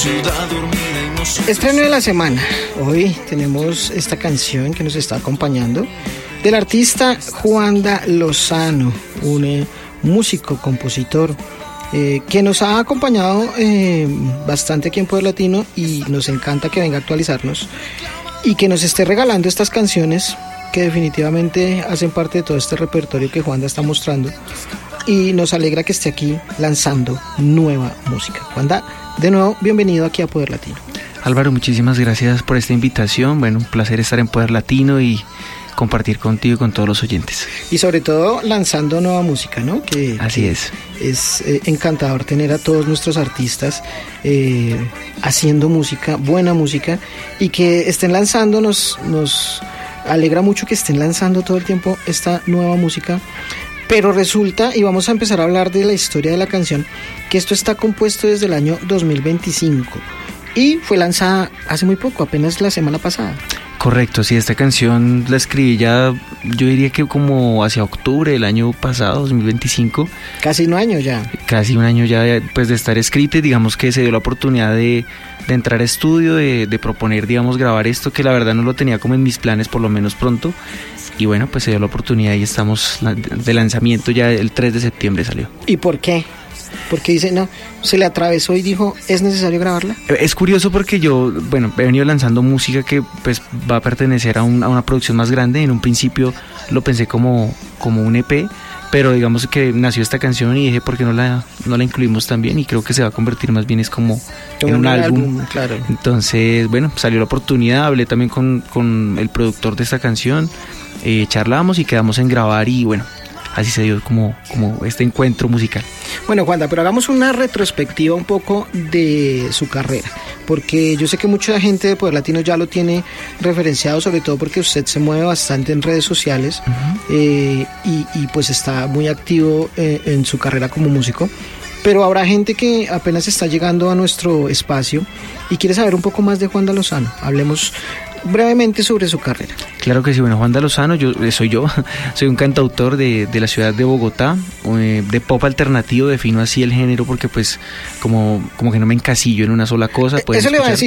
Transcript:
Estreno de la semana. Hoy tenemos esta canción que nos está acompañando del artista Juanda Lozano, un músico, compositor que nos ha acompañado bastante aquí en Poder Latino y nos encanta que venga a actualizarnos y que nos esté regalando estas canciones que definitivamente hacen parte de todo este repertorio que Juanda está mostrando, y nos alegra que esté aquí lanzando nueva música. Juanda, de nuevo, bienvenido aquí a Poder Latino. Álvaro, muchísimas gracias por esta invitación. Bueno, un placer estar en Poder Latino y compartir contigo y con todos los oyentes. Y sobre todo lanzando nueva música, ¿no? Así es. Es encantador tener a todos nuestros artistas haciendo música, buena música, y que estén lanzando, nos alegra mucho que estén lanzando todo el tiempo esta nueva música. Pero resulta, y vamos a empezar a hablar de la historia de la canción, que esto está compuesto desde el año 2025 y fue lanzada hace muy poco, apenas la semana pasada. Correcto, sí, esta canción la escribí ya, yo diría que como hacia octubre del año pasado, 2025. Casi un año ya. Casi un año ya, pues, de estar escrita, y digamos que se dio la oportunidad de entrar a estudio, de proponer, digamos, grabar esto, que la verdad no lo tenía como en mis planes, por lo menos pronto. Y bueno, pues se dio la oportunidad y estamos de lanzamiento, ya el 3 de septiembre salió. ¿Y por qué? Porque dice, no, se le atravesó y dijo, ¿es necesario grabarla? Es curioso porque yo, bueno, he venido lanzando música que pues va a pertenecer a una producción más grande. En un principio lo pensé como un EP, pero digamos que nació esta canción y dije, ¿por qué no la incluimos también? Y creo que se va a convertir más bien es como en un álbum. Claro. Entonces, bueno, salió la oportunidad, hablé también con el productor de esta canción, charlamos y quedamos en grabar, y bueno, así se dio como este encuentro musical. Bueno, Juanda, pero hagamos una retrospectiva un poco de su carrera, porque yo sé que mucha gente de Poder Latino ya lo tiene referenciado, sobre todo porque usted se mueve bastante en redes sociales. Uh-huh. Y pues está muy activo en su carrera como músico, pero habrá gente que apenas está llegando a nuestro espacio y quiere saber un poco más de Juanda Lozano. Hablemos brevemente sobre su carrera. Claro que sí. Bueno, Juanda Lozano, soy un cantautor de la ciudad de Bogotá, de pop alternativo, defino así el género porque pues como que no me encasillo en una sola cosa. Eso le va a decir.